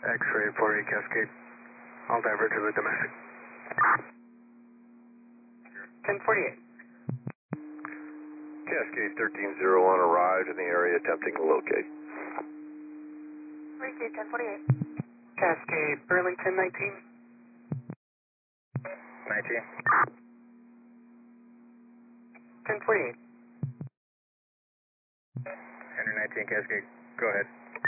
X-ray 48 Cascade. I'll divert to the domestic. 1048. Cascade 1301 arrived in the area attempting to locate. Receive 1048. Cascade Burlington 19. 19. 1048. Henry 19 Cascade, go ahead.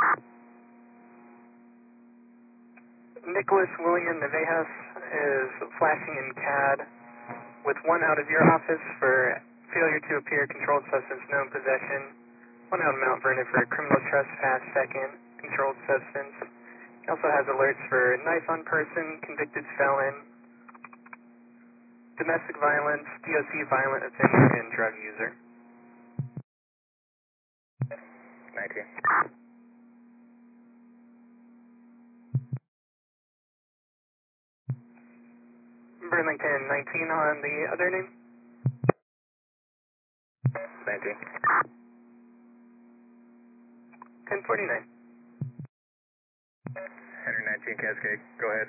Nicholas William Nevejas is flashing in CAD with one out of your office for failure to appear, controlled substance, known possession. One out of Mount Vernon for criminal trespass, second, controlled substance. He also has alerts for knife on person, convicted felon, domestic violence, DOC violent offender, and drug user. 19. Burlington 19 on the other name. 19. 1049. Henry 19 Cascade, go ahead.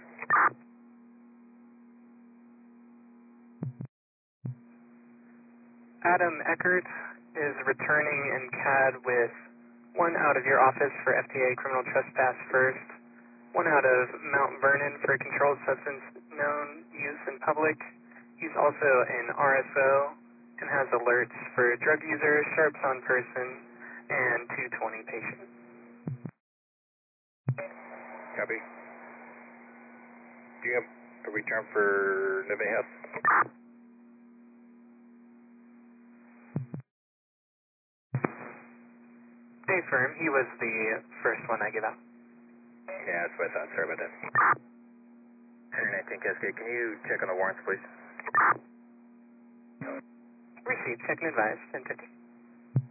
Adam Eckert is returning in CAD with one out of your office for FTA criminal trespass first, one out of Mount Vernon for controlled substance known use in public. He's also an RSO and has alerts for drug user, sharps on person, and 220 patient. Copy. Do you have a return for Nevejas? Hey, firm. He was the first one I give out. Yeah, that's what I thought. Sorry about that. Henry 19 Cascade, can you check on the warrants, please? Received. Check and advise. 1050.